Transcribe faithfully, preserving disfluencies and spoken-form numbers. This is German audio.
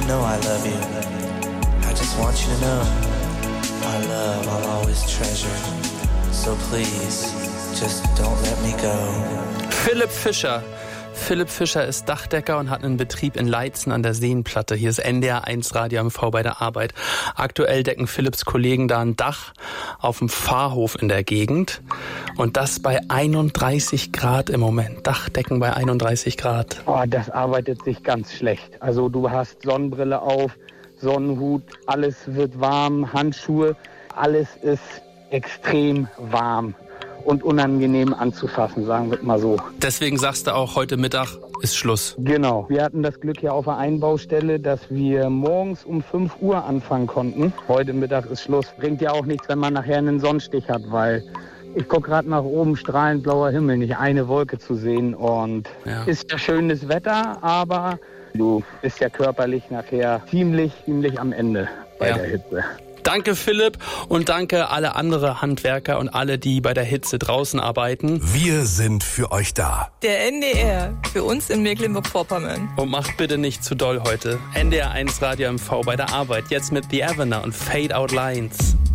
know I love you. I just want you to know our love I'll always treasure. So please, just don't let me go. Philipp Fischer. Philipp Fischer ist Dachdecker und hat einen Betrieb in Leitzen an der Seenplatte. Hier ist N D R eins Radio M V bei der Arbeit. Aktuell decken Philipps Kollegen da ein Dach auf dem Pfarrhof in der Gegend. Und das bei einunddreißig Grad im Moment. Dachdecken bei einunddreißig Grad. Oh, das arbeitet sich ganz schlecht. Also du hast Sonnenbrille auf, Sonnenhut, alles wird warm, Handschuhe. Alles ist extrem warm und unangenehm anzufassen, sagen wir mal so. Deswegen sagst du auch, heute Mittag ist Schluss. Genau. Wir hatten das Glück hier auf der Einbaustelle, dass wir morgens um fünf Uhr anfangen konnten. Heute Mittag ist Schluss. Bringt ja auch nichts, wenn man nachher einen Sonnenstich hat, weil ich gucke gerade nach oben, strahlend blauer Himmel, nicht eine Wolke zu sehen. Und ja. Ist ja schönes Wetter, aber du bist ja körperlich nachher ziemlich, ziemlich am Ende bei ja. der Hitze. Danke Philipp und danke alle andere Handwerker und alle, die bei der Hitze draußen arbeiten. Wir sind für euch da. Der N D R, für uns in Mecklenburg-Vorpommern. Und macht bitte nicht zu doll heute. N D R eins Radio M V bei der Arbeit, jetzt mit The Avener und Fade Out Lines.